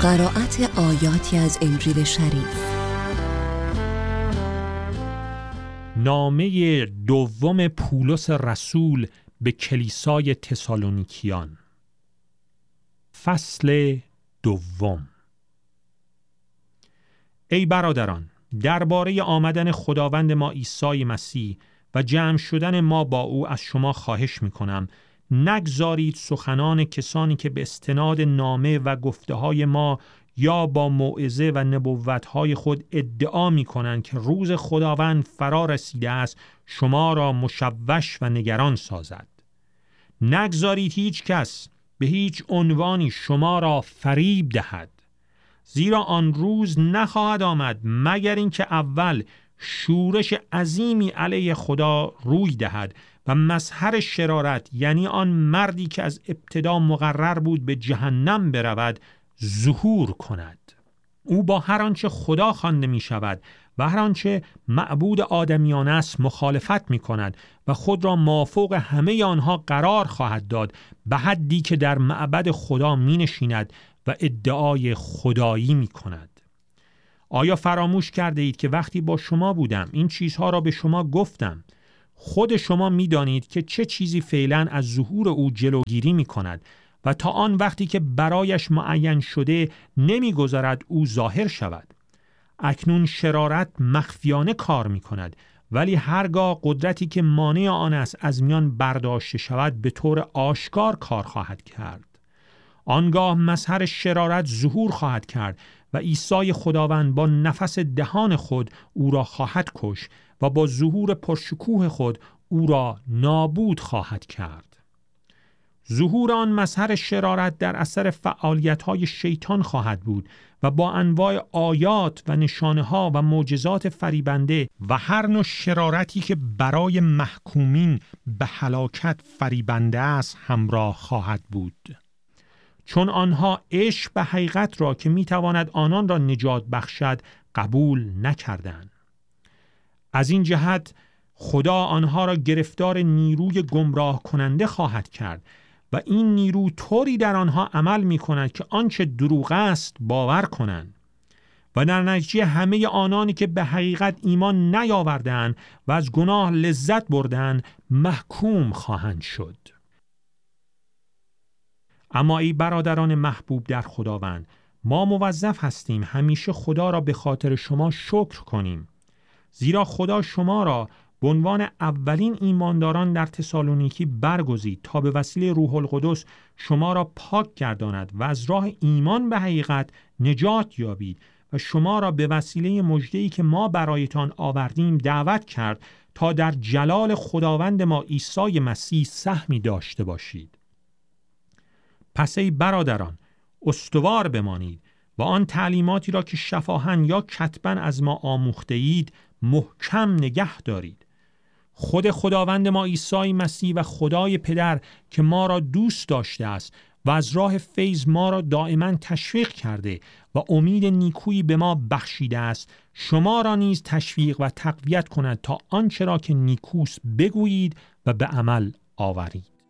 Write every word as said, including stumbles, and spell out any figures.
قرائت آیاتی از انجیل شریف. نامه دوم پولس رسول به کلیسای تسالونیکیان، فصل دوم. ای برادران، درباره آمدن خداوند ما عیسی مسیح و جمع شدن ما با او از شما خواهش می‌کنم نگذارید سخنان کسانی که به استناد نامه و گفته‌های ما یا با موعظه و نبوت‌های خود ادعا می‌کنند که روز خداوند فرا رسیده است شما را مشوش و نگران سازد. نگذارید هیچ کس به هیچ عنوانی شما را فریب دهد، زیرا آن روز نخواهد آمد مگر اینکه اول شورش عظیمی علیه خدا روی دهد و مظهر شرارت، یعنی آن مردی که از ابتدا مقرر بود به جهنم برود، ظهور کند. او با هر آنچه خدا خوانده می شود و هر آنچه معبود آدمیان است مخالفت می کند و خود را مافوق همه آنها قرار خواهد داد، به حدی که در معبد خدا می نشیند و ادعای خدایی می کند. آیا فراموش کرده اید که وقتی با شما بودم این چیزها را به شما گفتم؟ خود شما می دانید که چه چیزی فعلا از ظهور او جلوگیری می کند و تا آن وقتی که برایش معین شده نمی گذارد او ظاهر شود. اکنون شرارت مخفیانه کار می کند، ولی هرگاه قدرتی که مانع آن است از میان برداشته شود به طور آشکار کار خواهد کرد. آنگاه مظهر شرارت ظهور خواهد کرد و عیسی خداوند با نفس دهان خود او را خواهد کش و با ظهور پرشکوه خود او را نابود خواهد کرد. ظهور آن مظهر شرارت در اثر فعالیت‌های شیطان خواهد بود و با انواع آیات و نشانه‌ها و معجزات فریبنده و هر نوع شرارتی که برای محکومین به هلاکت فریبنده است همراه خواهد بود، چون آنها عشق به حقیقت را که میتواند آنان را نجات بخشد قبول نکردند. از این جهت خدا آنها را گرفتار نیروی گمراه کننده خواهد کرد و این نیرو طوری در آنها عمل می کند که آنچه دروغ است باور کنند و در نتیجه همه آنانی که به حقیقت ایمان نیاوردند و از گناه لذت بردند محکوم خواهند شد. اما ای برادران محبوب در خداوند، ما موظف هستیم همیشه خدا را به خاطر شما شکر کنیم، زیرا خدا شما را به عنوان اولین ایمانداران در تسالونیکی برگزید تا به وسیله روح القدس شما را پاک گرداند و از راه ایمان به حقیقت نجات یابید و شما را به وسیله مژده‌ای که ما برایتان آوردیم دعوت کرد تا در جلال خداوند ما عیسی مسیح سهمی داشته باشید. پس ای برادران، استوار بمانید و آن تعلیماتی را که شفاهن یا کتباً از ما آموخته اید محکم نگه دارید. خود خداوند ما عیسی مسیح و خدای پدر که ما را دوست داشته است و از راه فیض ما را دائما تشویق کرده و امید نیکویی به ما بخشیده است، شما را نیز تشویق و تقویت کند تا آنچه را که نیکوست بگویید و به عمل آورید.